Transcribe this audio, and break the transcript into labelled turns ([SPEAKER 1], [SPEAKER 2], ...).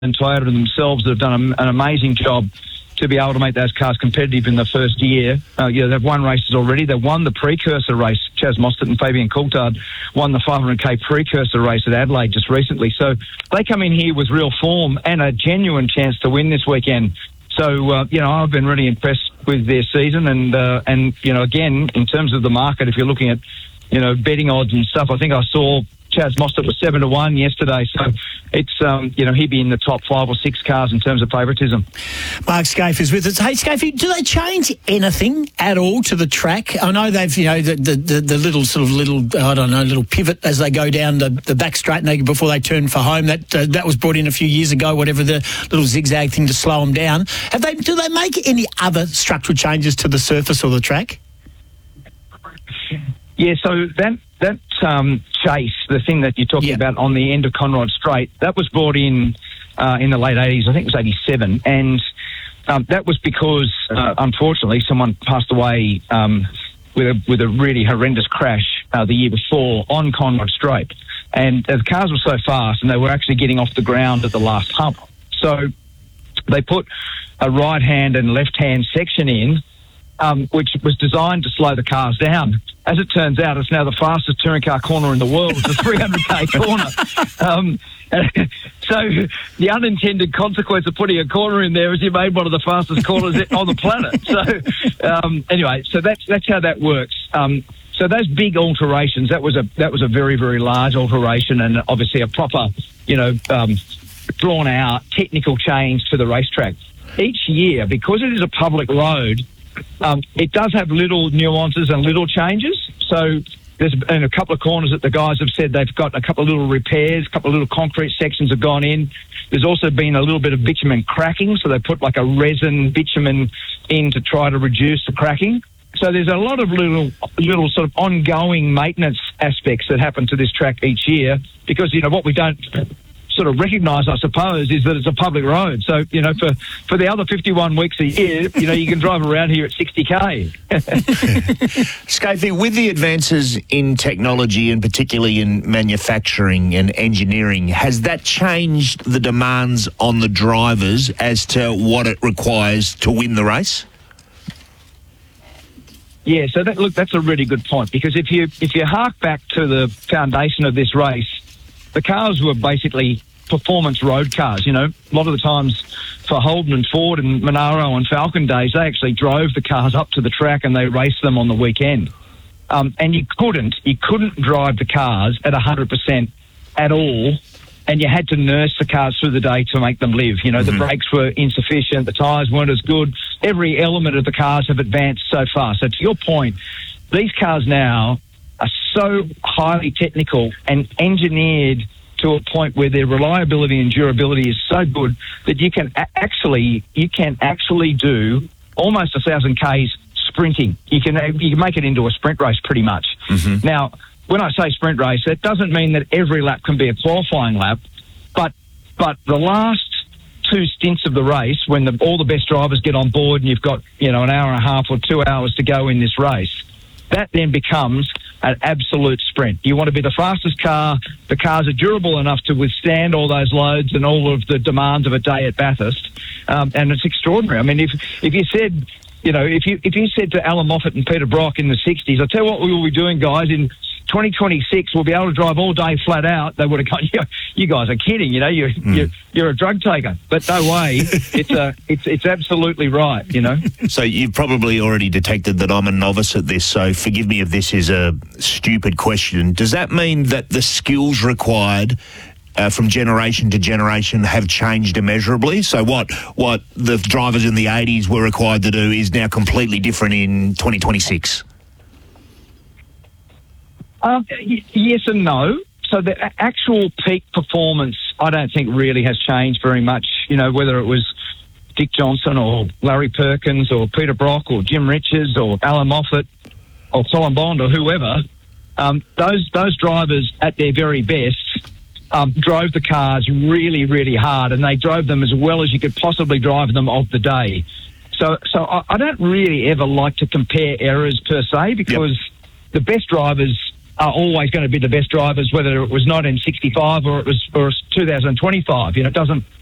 [SPEAKER 1] and Toyota themselves have done an amazing job to be able to make those cars competitive in the first year. They've won races already. They won the precursor race. Chaz Mostert and Fabian Coulthard won the 500k precursor race at Adelaide just recently. So they come in here with real form and a genuine chance to win this weekend. So, I've been really impressed with their season. And again, in terms of the market, if you're looking at, betting odds and stuff, I think I saw Chaz Mostert was 7-1 yesterday, so it's he'd be in the top 5 or 6 cars in terms of favouritism.
[SPEAKER 2] Mark Skaife is with us. Hey, Skaife, do they change anything at all to the track? I know they've the little pivot as they go down the back straight before they turn for home. That was brought in a few years ago. Whatever, the little zigzag thing to slow them down. Do they make any other structural changes to the surface or the track?
[SPEAKER 1] Yeah, so that chase, the thing that you're talking about on the end of Conrod Straight, that was brought in the late 80s. I think it was 87. And that was because, unfortunately, someone passed away with a really horrendous crash the year before on Conrod Straight. And the cars were so fast, and they were actually getting off the ground at the last hump. So they put a right-hand and left-hand section in, which was designed to slow the cars down. As it turns out, it's now the fastest touring car corner in the world. It's a 300k corner. So the unintended consequence of putting a corner in there is you made one of the fastest corners on the planet. So anyway, so that's how that works. So those big alterations, that was a very, very large alteration, and obviously a proper, drawn out technical change to the racetrack. Each year, because it is a public road, it does have little nuances and little changes. So there's been a couple of corners that the guys have said they've got a couple of little repairs, a couple of little concrete sections have gone in. There's also been a little bit of bitumen cracking, so they put like a resin bitumen in to try to reduce the cracking. So there's a lot of little sort of ongoing maintenance aspects that happen to this track each year, because, what we don't sort of recognise, I suppose, is that it's a public road. So, for the other 51 weeks a year, you can drive around here at 60k.
[SPEAKER 3] Skaife, with the advances in technology and particularly in manufacturing and engineering, has that changed the demands on the drivers as to what it requires to win the race?
[SPEAKER 1] Yeah, so that's a really good point, because if you hark back to the foundation of this race, the cars were basically performance road cars. A lot of the times for Holden and Ford and Monaro and Falcon days, they actually drove the cars up to the track and they raced them on the weekend. And you couldn't drive the cars at 100% at all, and you had to nurse the cars through the day to make them live. The brakes were insufficient, the tyres weren't as good. Every element of the cars have advanced so far. So to your point, these cars now are so highly technical and engineered to a point where their reliability and durability is so good that you can actually do almost 1,000 Ks sprinting. You can make it into a sprint race pretty much. Mm-hmm. Now, when I say sprint race, that doesn't mean that every lap can be a qualifying lap, but the last 2 stints of the race, when all the best drivers get on board and you've got an hour and a half or 2 hours to go in this race, that then becomes an absolute sprint. You want to be the fastest car. The cars are durable enough to withstand all those loads and all of the demands of a day at Bathurst, and it's extraordinary. I mean, if you said, if you said to Alan Moffat and Peter Brock in the 60s, I'll tell you what we will be doing, guys, in 2026 we'll be able to drive all day flat out, they would have gone, you guys are kidding, you're a drug taker. But no way, it's absolutely right,
[SPEAKER 3] So you've probably already detected that I'm a novice at this, so forgive me if this is a stupid question. Does that mean that the skills required from generation to generation have changed immeasurably? So what the drivers in the 80s were required to do is now completely different in 2026?
[SPEAKER 1] Yes and no. So the actual peak performance, I don't think really has changed very much. Whether it was Dick Johnson or Larry Perkins or Peter Brock or Jim Richards or Alan Moffat or Colin Bond or whoever, those drivers at their very best drove the cars really, really hard, and they drove them as well as you could possibly drive them of the day. So I don't really ever like to compare errors per se, because the best drivers are always going to be the best drivers, whether it was 1965 or it was 2025. It